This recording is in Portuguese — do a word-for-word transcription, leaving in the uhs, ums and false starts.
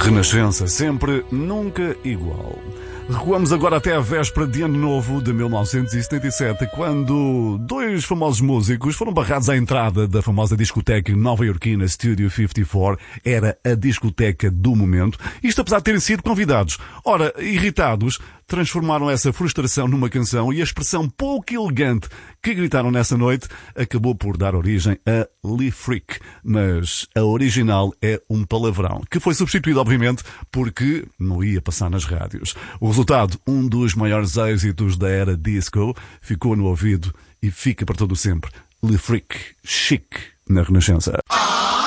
Renascença, sempre, nunca igual. Recuamos agora até a véspera de Ano Novo de mil novecentos e setenta e sete, quando dois famosos músicos foram barrados à entrada da famosa discoteca nova-iorquina Studio cinquenta e quatro. Era a discoteca do momento. Isto apesar de terem sido convidados. Ora, irritados, transformaram essa frustração numa canção e a expressão pouco elegante que gritaram nessa noite acabou por dar origem a Lee Freak. Mas a original é um palavrão, que foi substituído, obviamente, porque não ia passar nas rádios. O resultado, um dos maiores êxitos da era disco, ficou no ouvido e fica para todo sempre. Lee Freak, chic, na Renascença.